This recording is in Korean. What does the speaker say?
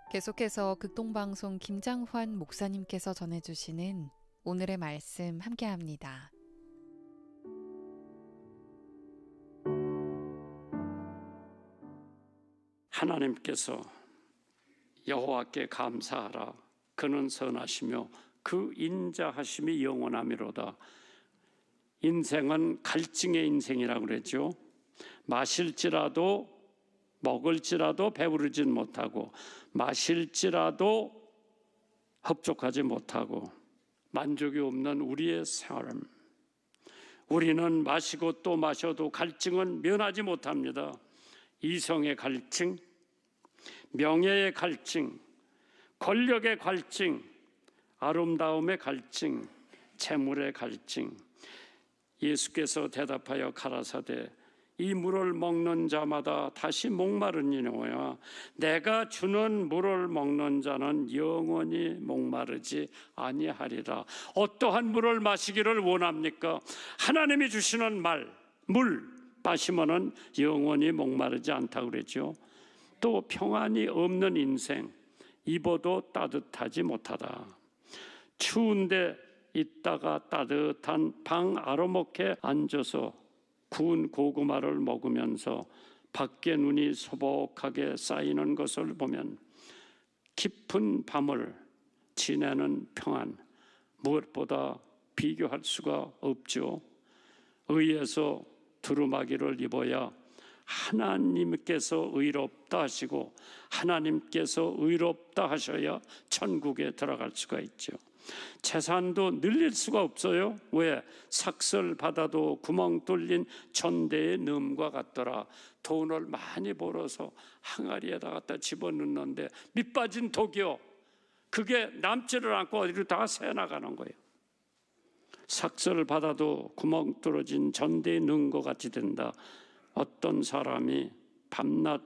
계속해서 극동방송 김장환 목사님께서 전해주시는 오늘의 말씀 함께합니다. 하나님께서 여호와께 감사하라. 그는 선하시며 그 인자하심이 영원하미로다. 인생은 갈증의 인생이라고 그랬죠. 마실지라도 먹을지라도 배부르진 못하고, 마실지라도 흡족하지 못하고, 만족이 없는 우리의 삶. 우리는 마시고 또 마셔도 갈증은 면하지 못합니다. 이성의 갈증, 명예의 갈증, 권력의 갈증, 아름다움의 갈증, 재물의 갈증. 예수께서 대답하여 가라사대 이 물을 먹는 자마다 다시 목마르니노야. 내가 주는 물을 먹는 자는 영원히 목마르지 아니하리라. 어떠한 물을 마시기를 원합니까? 하나님이 주시는 물 마시면은 영원히 목마르지 않다고 그랬죠. 또 평안이 없는 인생, 입어도 따뜻하지 못하다. 추운데 있다가 따뜻한 방 아로목에 앉아서 구운 고구마를 먹으면서 밖에 눈이 소복하게 쌓이는 것을 보면 깊은 밤을 지내는 평안, 무엇보다 비교할 수가 없죠. 의에서 두루마기를 입어야 하나님께서 의롭다 하시고 하나님께서 의롭다 하셔야 천국에 들어갈 수가 있죠. 재산도 늘릴 수가 없어요. 왜? 삭설 받아도 구멍 뚫린 전대의 넘과 같더라. 돈을 많이 벌어서 항아리에다 갖다 집어넣는데 밑빠진 독이요, 그게 남지를 않고 어디로 다 새나가는 거예요. 삭설을 받아도 구멍 뚫어진 전대의 넘과 같이 된다. 어떤 사람이 밤낮